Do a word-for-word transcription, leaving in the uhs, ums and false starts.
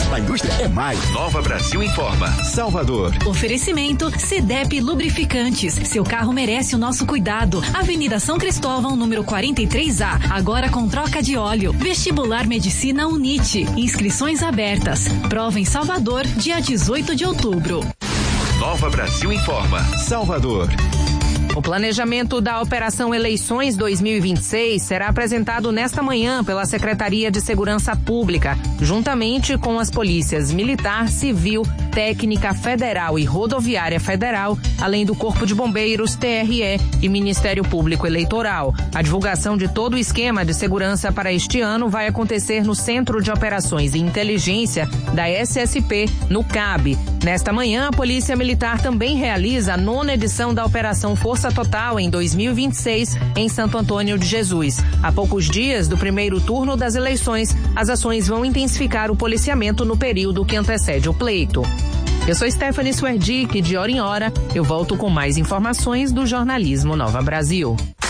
A indústria é mais. Nova Brasil informa. Salvador. Oferecimento Cedep Lubrificantes. Seu carro merece o nosso cuidado. Avenida São Cristóvão, número quarenta e três A. Agora com troca de óleo. Vestibular Medicina Unite. Inscrições abertas. Prova em Salvador, dia dezoito de outubro. Nova Brasil informa. Salvador. O planejamento da Operação Eleições dois mil e vinte e seis será apresentado nesta manhã pela Secretaria de Segurança Pública, juntamente com as polícias Militar, Civil, Técnica Federal e Rodoviária Federal, além do Corpo de Bombeiros, T R E e Ministério Público Eleitoral. A divulgação de todo o esquema de segurança para este ano vai acontecer no Centro de Operações e Inteligência da S S P, no C A B. Nesta manhã, a Polícia Militar também realiza a nona edição da Operação Força Total em dois mil e vinte e seis em Santo Antônio de Jesus. A poucos dias do primeiro turno das eleições, as ações vão intensificar o policiamento no período que antecede o pleito. Eu sou Stephanie Swerdick, de hora em hora eu volto com mais informações do jornalismo Nova Brasil.